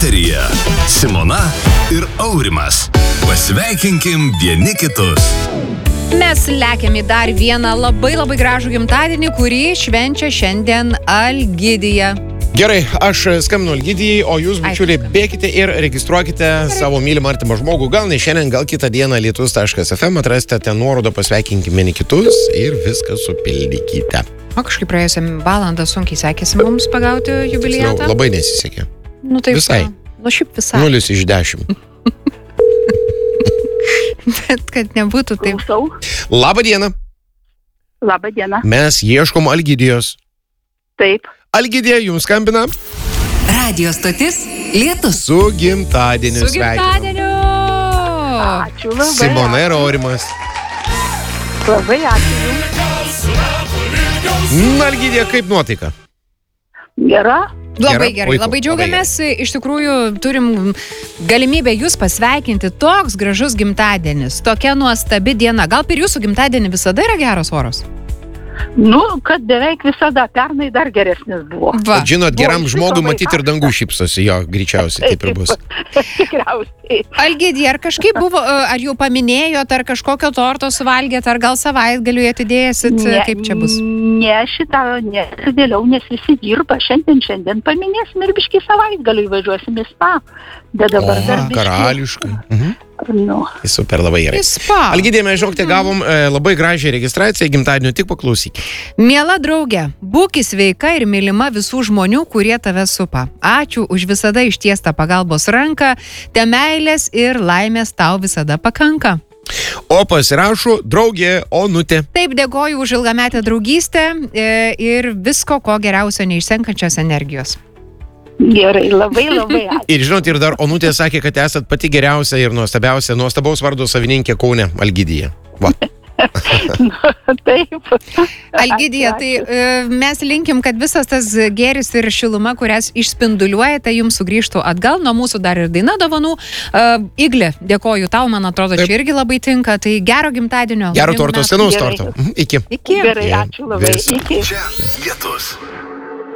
Eteryje Simona ir Aurimas. Pasveikinkim vieni kitus. Mes lekiam į dar vieną labai gražų gimtadienį, kurį švenčia šiandien Algidija. Gerai, aš skambinu Algidijai, o jūs, bičiuliai, bėkite ir registruokite savo mylimą artimą žmogų. Gal ne šiandien, gal kitą dieną lietus.fm atrasite ten nuorodą pasveikinkime vieni kitus ir viską supildykite. O kažkaip praėjusią valandą sunkiai sekėsi mums pagauti jubiliatą. Labai nesisekė. Nu taip. Visai. Nu šiaip visai. 0 iš 10. Bet kad nebūtų taip. Klausau. Labą dieną. Labą dieną. Mes ieškom Algidijos. Taip. Algidija, jums skambina. Radio stotis Lietus. Su gimtadieniu Su gimtadieniu! Ačiū labai. Simona ir Aurimas. Labai ačiū jums. Na, Algidija, kaip nuotaika? Gera. Labai Gera? gerai, Puiku, labai džiaugiamės. Iš tikrųjų, turim galimybę jūs pasveikinti. Toks gražus gimtadienis, tokia nuostabi diena. Gal per jūsų gimtadienį visada yra geras oras? Nu, kad beveik visada. Pernai dar geresnis buvo. Va. Žinot, geram Buvo, žmogui labai matyti ir dangų šypsosi, jo, greičiausiai taip ir bus. Tikriausiai. Algidija, ar kažkaip buvo, ar jau paminėjot, ar kažkokio torto suvalgėt, ar gal savaitgaliui atidėsit, kaip čia bus? Ne, šitą nesidėliau, nes visi dirba. Šiandien paminėsim ir biškį savaitgaliui važiuosim į spa. Bet dabar dar biškį. Karališkai. Nu. Super, labai gerai. Į spa. Algidija, mes žinokite, gavom labai gražią registraciją gimtadienio, tik paklausykite. Miela draugė, būk sveika ir mylima visų žmonių, kurie tave supa. Ačiū už visada ištiestą pagalbos ranką, te meilės ir laimės tau visada pakanka. O pasirašo draugė Onutė. Taip, dėkoju už ilgametę draugystę ir visko, ko geriausio neišsenkančios energijos. Gerai, labai ačiū. Ir žinot, ir dar Onutė sakė, kad esat pati geriausia ir nuostabiausia, nuostabaus vardo savininkė Kaune, Algidija. Va. Taip. Algidija, tai mes linkim, kad visas tas gėris ir šiluma, kurias išspinduliuojate, jums sugrįžtų atgal. Nuo mūsų dar ir daina dovanų. Iglė, dėkoju tau, man atrodo, čia irgi labai tinka. Tai gero gimtadienio. Gero torto, skanaus torto. Iki. Iki. Gerai, ačiū labai. Viso. Iki. Čia Lietus.